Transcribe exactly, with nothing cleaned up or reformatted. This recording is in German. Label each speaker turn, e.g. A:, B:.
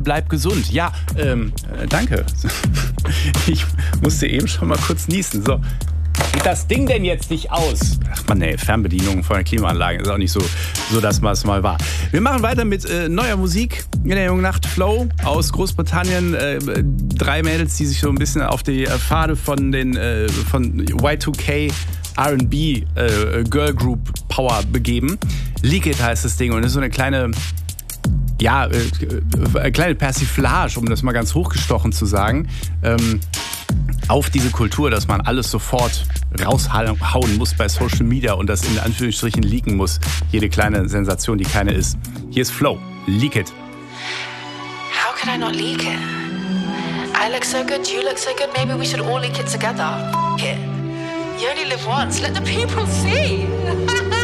A: bleib gesund. Ja, ähm, äh, danke. Ich musste eben schon mal kurz niesen. So. Geht das Ding denn jetzt nicht aus? Ach man, ey, Fernbedienung von der Klimaanlage ist auch nicht so, so dass man es mal war. Wir machen weiter mit äh, neuer Musik in der jungen Nacht. Flow aus Großbritannien. Äh, drei Mädels, die sich so ein bisschen auf die äh, Pfade von den äh, von Y zwei K R and B äh, Girl Group Power begeben. Leak It heißt das Ding und ist so eine kleine ja, äh, eine kleine Persiflage, um das mal ganz hochgestochen zu sagen. Ähm, auf diese Kultur, dass man alles sofort raushauen muss bei Social Media und das in Anführungsstrichen leaken muss. Jede kleine Sensation, die keine ist. Hier ist Flow. Leak It.
B: How could I not leak it? I look so good, you look so good, maybe we should all leak it together. F- it. You only live once, let the people see.